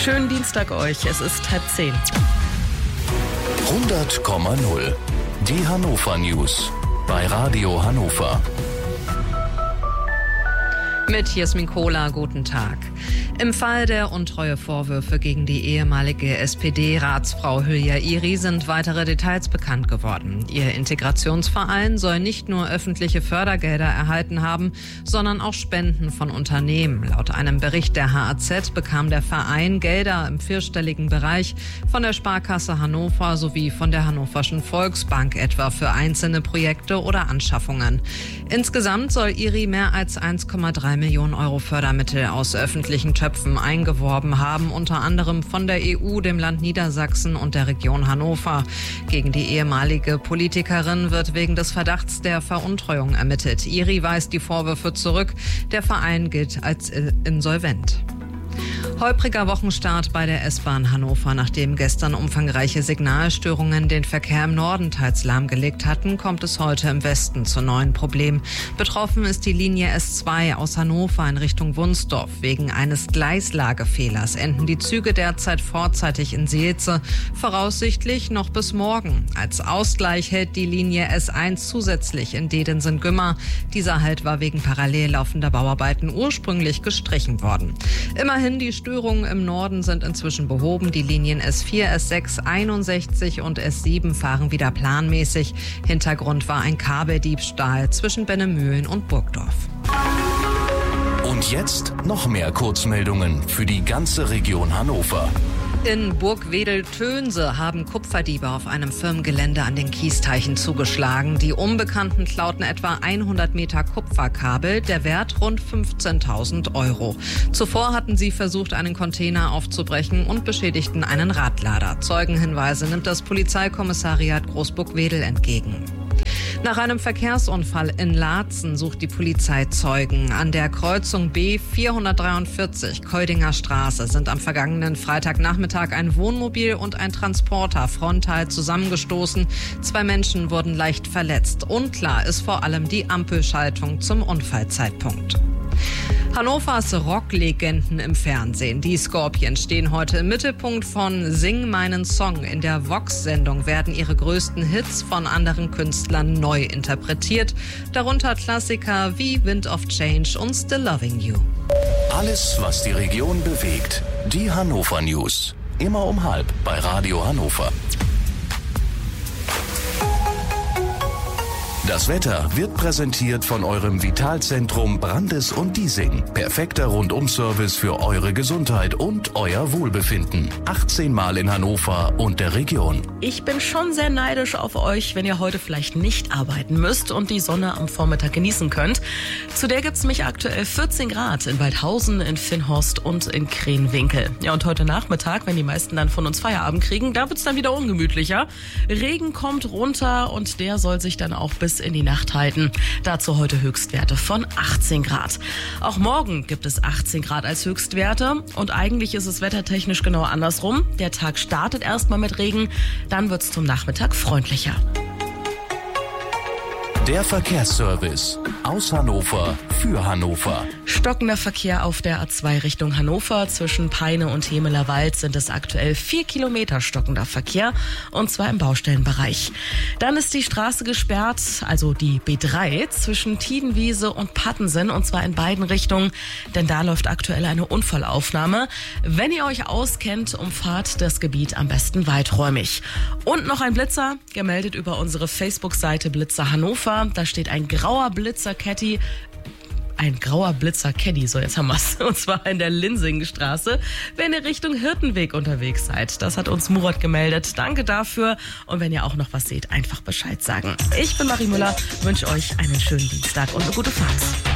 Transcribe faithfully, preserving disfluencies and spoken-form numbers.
Schönen Dienstag euch, es ist halb zehn. hundert Komma null. Die Hannover News bei Radio Hannover. Mit Jasmin Kohler, guten Tag. Im Fall der Untreuevorwürfe gegen die ehemalige S P D-Ratsfrau Hülya Iri sind weitere Details bekannt geworden. Ihr Integrationsverein soll nicht nur öffentliche Fördergelder erhalten haben, sondern auch Spenden von Unternehmen. Laut einem Bericht der H A Z bekam der Verein Gelder im vierstelligen Bereich von der Sparkasse Hannover sowie von der Hannoverschen Volksbank etwa für einzelne Projekte oder Anschaffungen. Insgesamt soll Iri mehr als eins Komma drei Millionen Euro Fördermittel aus öffentlichen Töpfen eingeworben haben, unter anderem von der E U, dem Land Niedersachsen und der Region Hannover. Gegen die ehemalige Politikerin wird wegen des Verdachts der Veruntreuung ermittelt. Iri weist die Vorwürfe zurück. Der Verein gilt als insolvent. Holpriger Wochenstart bei der S-Bahn Hannover. Nachdem gestern umfangreiche Signalstörungen den Verkehr im Norden teils lahmgelegt hatten, kommt es heute im Westen zu neuen Problemen. Betroffen ist die Linie S zwei aus Hannover in Richtung Wunsdorf. Wegen eines Gleislagefehlers enden die Züge derzeit vorzeitig in Seelze, voraussichtlich noch bis morgen. Als Ausgleich hält die Linie S eins zusätzlich in Dedensen-Gümmer. Dieser Halt war wegen parallel laufender Bauarbeiten ursprünglich gestrichen worden. Immerhin, die Störungen im Norden sind inzwischen behoben. Die Linien S vier, S sechs, einundsechzig und S sieben fahren wieder planmäßig. Hintergrund war ein Kabeldiebstahl zwischen Bennemühlen und Burgdorf. Und jetzt noch mehr Kurzmeldungen für die ganze Region Hannover. In Burgwedel-Tönse haben Kupferdiebe auf einem Firmengelände an den Kiesteichen zugeschlagen. Die Unbekannten klauten etwa hundert Meter Kupferkabel, der Wert rund fünfzehntausend Euro. Zuvor hatten sie versucht, einen Container aufzubrechen und beschädigten einen Radlader. Zeugenhinweise nimmt das Polizeikommissariat Großburg-Wedel entgegen. Nach einem Verkehrsunfall in Laatzen sucht die Polizei Zeugen. An der Kreuzung B vierhundertdreiundvierzig Keudinger Straße sind am vergangenen Freitagnachmittag ein Wohnmobil und ein Transporter frontal zusammengestoßen. Zwei Menschen wurden leicht verletzt. Unklar ist vor allem die Ampelschaltung zum Unfallzeitpunkt. Hannovers Rocklegenden im Fernsehen. Die Scorpions stehen heute im Mittelpunkt von Sing meinen Song. In der Vox-Sendung werden ihre größten Hits von anderen Künstlern neu interpretiert. Darunter Klassiker wie Wind of Change und Still Loving You. Alles, was die Region bewegt. Die Hannover News. Immer um halb bei Radio Hannover. Das Wetter wird präsentiert von eurem Vitalzentrum Brandes und Diesing. Perfekter Rundum-Service für eure Gesundheit und euer Wohlbefinden. achtzehn Mal in Hannover und der Region. Ich bin schon sehr neidisch auf euch, wenn ihr heute vielleicht nicht arbeiten müsst und die Sonne am Vormittag genießen könnt. Zu der gibt's nämlich aktuell vierzehn Grad in Waldhausen, in Finnhorst und in Krenwinkel. Ja, und heute Nachmittag, wenn die meisten dann von uns Feierabend kriegen, da wird's dann wieder ungemütlicher. Regen kommt runter und der soll sich dann auch bis in die Nacht halten. Dazu heute Höchstwerte von achtzehn Grad. Auch morgen gibt es achtzehn Grad als Höchstwerte und eigentlich ist es wettertechnisch genau andersrum. Der Tag startet erstmal mit Regen, dann wird es zum Nachmittag freundlicher. Der Verkehrsservice aus Hannover für Hannover. Stockender Verkehr auf der A zwei Richtung Hannover. Zwischen Peine und Hemeler Wald sind es aktuell vier Kilometer stockender Verkehr und zwar im Baustellenbereich. Dann ist die Straße gesperrt, also die B drei, zwischen Tiedenwiese und Pattensen und zwar in beiden Richtungen, denn da läuft aktuell eine Unfallaufnahme. Wenn ihr euch auskennt, umfahrt das Gebiet am besten weiträumig. Und noch ein Blitzer, gemeldet über unsere Facebook-Seite Blitzer Hannover. Da steht ein grauer Blitzer-Caddy, ein grauer Blitzer-Caddy, so jetzt haben wir's, und zwar in der Linsingstraße, wenn ihr Richtung Hirtenweg unterwegs seid. Das hat uns Murat gemeldet. Danke dafür. Und wenn ihr auch noch was seht, einfach Bescheid sagen. Ich bin Marie Müller, wünsche euch einen schönen Dienstag und eine gute Fahrt.